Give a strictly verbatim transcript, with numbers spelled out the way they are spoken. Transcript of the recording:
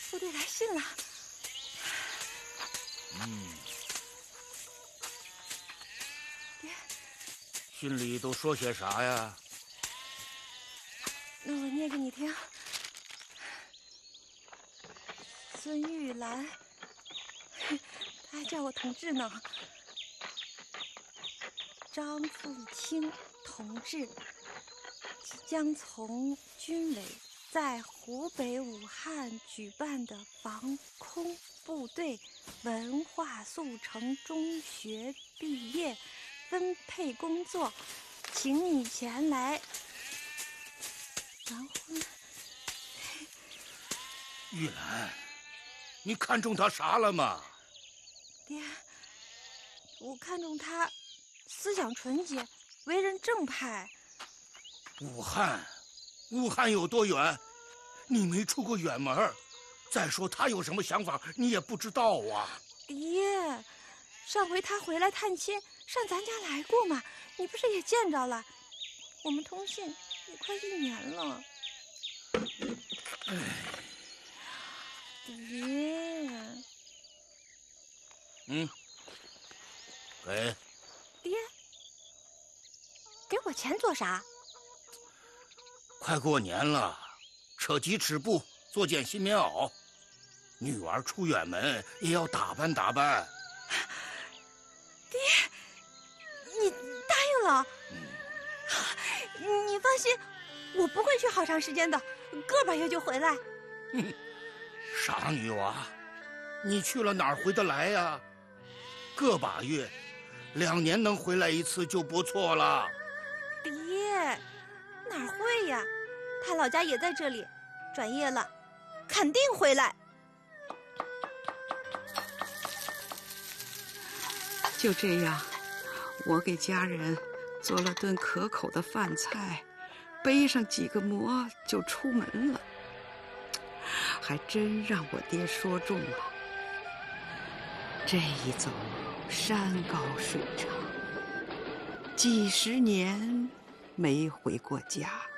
部队来信了。 嗯。 爹， 信里都说些啥呀？ 那我念给你听。孙玉兰，他还叫我同志呢。张富清同志即将从军委在湖北武汉举办的防空部队文化速成中学毕业分配工作，请你前来完婚。 玉兰，你看中他啥了吗？ 爹，我看中他思想纯洁，为人正派。 武汉，武汉有多远？你没出过远门。再说他有什么想法，你也不知道啊。 爹，上回他回来探亲，上咱家来过嘛，你不是也见着了？我们通信也快一年了。 哎， 爹， 嗯，给。 爹，给我钱做啥？ 快过年了，扯鸡吃布，做件新棉袄。女儿出远门也要打扮打扮。 爹，你答应了？嗯、你放心，我不会去好长时间的，个把月就回来。 哼，傻女娃，你去了哪儿回得来呀？个把月，两年能回来一次就不错了。 爹，哪儿会呀？他老家也在这里，转业了，肯定回来。 就这样，我给家人做了顿可口的饭菜，背上几个馍就出门了。还真让我爹说中了，这一走山高水长，几十年没回过家。